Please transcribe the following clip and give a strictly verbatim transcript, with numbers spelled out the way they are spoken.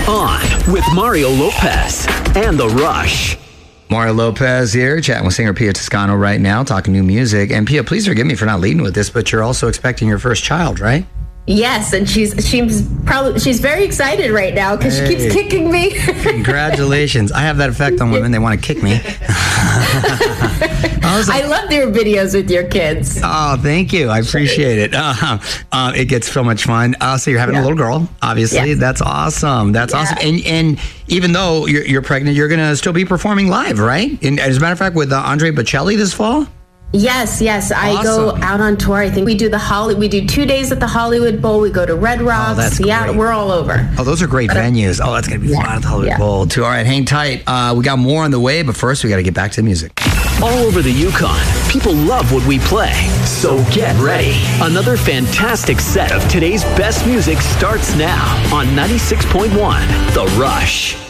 On with Mario Lopez and The Rush. Mario Lopez here, chatting with singer Pia Toscano right now, talking new music. And Pia, please forgive me for not leading with this, but you're also expecting your first child, right? Yes, and she's she's probably she's very excited right now because hey. she keeps kicking me. Congratulations! I have that effect on women; they want to kick me. I, like, I love your videos with your kids. Oh, thank you! I appreciate it. Uh, uh, it gets so much fun. Uh, so you're having yeah. a little girl, obviously. Yes. That's awesome. That's yeah. awesome. And and even though you're, you're pregnant, you're gonna still be performing live, right? And as a matter of fact, with uh, Andre Bocelli this fall. Yes, yes. I awesome. go out on tour. I think we do the Holly. We do two days at the Hollywood Bowl. We go to Red Rocks. Oh, that's yeah, great. We're all over. Oh, those are great but, venues. Oh, that's gonna be yeah, fun at the Hollywood yeah. Bowl too. All right, hang tight. Uh, we got more on the way, but first we got to get back to the music. All over the Yukon, people love what we play. So get ready. Another fantastic set of today's best music starts now on ninety-six point one The Rush.